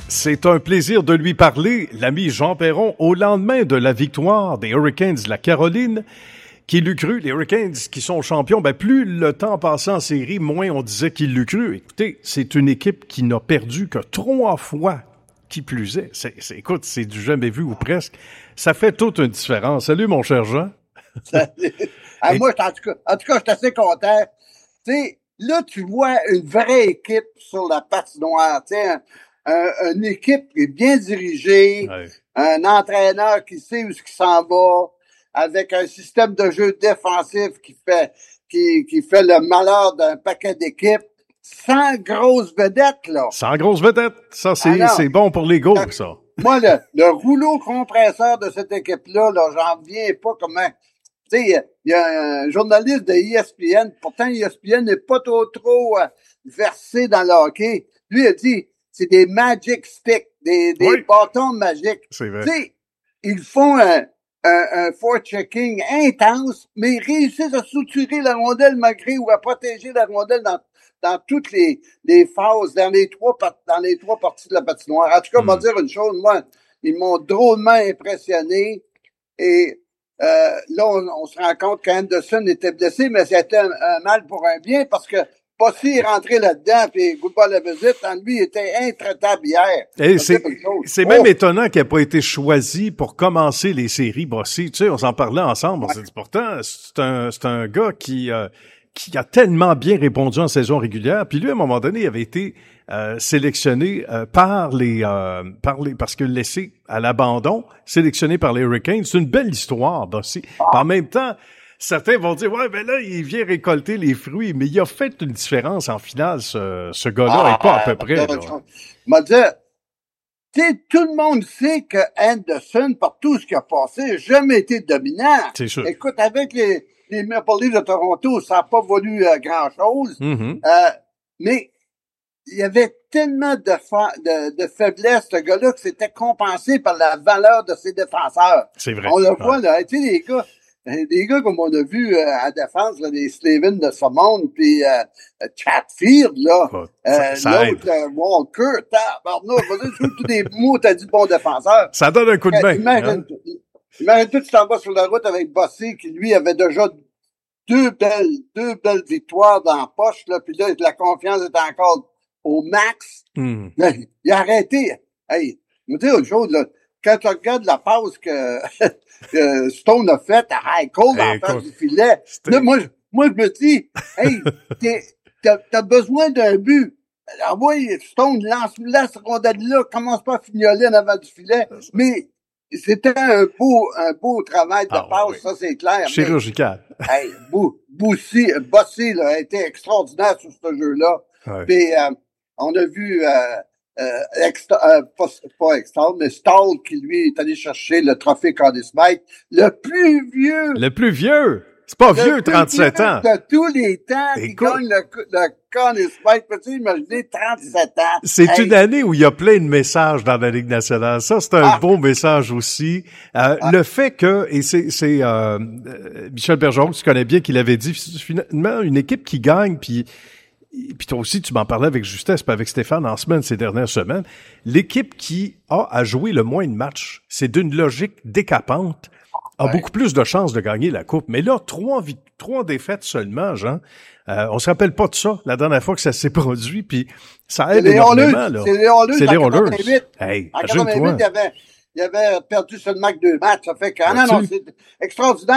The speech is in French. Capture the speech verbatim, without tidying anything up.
C'est un plaisir de lui parler, l'ami Jean Perron, au lendemain de la victoire des Hurricanes de la Caroline. Qui l'eût cru, les Hurricanes qui sont champions, ben plus le temps passait en série, moins on disait qu'il l'eût cru. Écoutez, c'est une équipe qui n'a perdu que trois fois, qui plus est. C'est, c'est, écoute, c'est du jamais vu ou presque. Ça fait toute une différence. Salut, mon cher Jean. Salut. Ah, Et... Moi, en tout cas, en tout cas, je suis assez content. Tu sais, là, tu vois une vraie équipe sur la patinoire. Tu sais, un, un, une équipe qui est bien dirigée, ouais. Un entraîneur qui sait où ce qui s'en va, avec un système de jeu défensif qui fait qui, qui fait le malheur d'un paquet d'équipes, sans grosse vedette, là. Sans grosse vedette. Ça, c'est, c'est bon pour les goals, ça. Moi, le, le rouleau compresseur de cette équipe-là, là, j'en reviens pas comment... Tu sais, il y a un journaliste de E S P N, pourtant E S P N n'est pas trop, trop euh, versé dans le hockey. Lui, il a dit, c'est des magic sticks, des, des oui. bâtons magiques. C'est vrai. Tu sais, ils font un... un, un forechecking intense, mais ils réussissent à souturer la rondelle malgré ou à protéger la rondelle dans, dans toutes les, les phases, dans les trois, dans les trois parties de la patinoire. En tout cas, mm. on va dire une chose, moi, ils m'ont drôlement impressionné et euh, là, on, on se rend compte qu'Anderson était blessé, mais c'était un, un mal pour un bien parce que Bossy est rentré là-dedans, puis goodbye la visite, en lui, il était intraitable hier. Et c'est, c'est même oh. étonnant qu'il n'ait pas été choisi pour commencer les séries Bossy. Tu sais, on s'en parlait ensemble. Ouais. On s'est dit, pourtant, c'est un, c'est un gars qui, euh, qui a tellement bien répondu en saison régulière. Puis lui, à un moment donné, il avait été euh, sélectionné euh, par les, euh, par les, parce que laissé à l'abandon, sélectionné par les Hurricanes. C'est une belle histoire, Bossy. Ah. En même temps, certains vont dire, ouais, ben là, il vient récolter les fruits, mais il a fait une différence en finale, ce, ce gars-là, ah, et pas à peu près. M'a dit, tu sais, tout le monde sait que Anderson, par tout ce qui a passé, n'a jamais été dominant. C'est sûr. Écoute, avec les, les Maple Leafs de Toronto, ça n'a pas valu euh, grand-chose. Mm-hmm. Euh, mais il y avait tellement de, fa- de, de faiblesse, ce gars-là, que c'était compensé par la valeur de ses défenseurs. C'est vrai. On le voit, ouais. là. Tu sais, les gars... Des gars comme on a vu euh, à défense, là, des Slavin de ce monde, puis euh, Chatfield, là, oh, euh, ça, l'autre, euh, Walker, tabarnak, tous des mots, t'as dit bon défenseur. Ça donne un coup de main. Imagine, hein? Imagine-toi, tu t'en vas sur la route avec Bossy, qui lui avait déjà deux belles, deux belles victoires dans la poche, là, puis là, la confiance est encore au max. Mm. Là, il a arrêté. Hey, je me dis autre chose, là, quand tu regardes la pause que, que Stone a faite à High Cole en face du filet, là, moi, je, moi, je me dis, hey, t'as, t'as besoin d'un but. Alors, oui, Stone lance, lance cette rondelle-là, commence pas à fignoler en avant du filet, mais c'était un beau, un beau travail de ah, passe, oui. Ça, c'est clair. Chirurgical. Mais, hey, Bossy, Bossy, là, a été extraordinaire sur ce jeu-là. Ouais. Puis, euh, on a vu, euh, Euh, extra, euh, pas, pas extra, mais Stahl qui, lui, est allé chercher le trophée Conn Smythe, le plus vieux. Le plus vieux? C'est pas vieux, trente-sept vieux ans. De tous les temps, Écoute, qui gagne le, le Conn Smythe. Peux-tu imaginer trente-sept ans? C'est hey. une année où il y a plein de messages dans la Ligue nationale. Ça, c'est un ah. beau message aussi. Euh, ah. Le fait que, et c'est, c'est euh, Michel Bergeron, tu connais bien, qui l'avait dit, finalement, une équipe qui gagne, puis puis toi aussi, tu m'en parlais avec justesse, puis avec Stéphane en semaine, ces dernières semaines. L'équipe qui a à jouer le moins de matchs, c'est d'une logique décapante, a ouais. beaucoup plus de chances de gagner la Coupe. Mais là, trois, trois défaites seulement, Jean. Euh, on se rappelle pas de ça, la dernière fois que ça s'est produit, puis ça aide énormément. Là. C'est les Oilers. C'est les Oilers. Hey, en quatre-vingt-huit, il y avait, il y avait perdu seulement que deux matchs. Ça fait que, ah, non, non, c'est extraordinaire.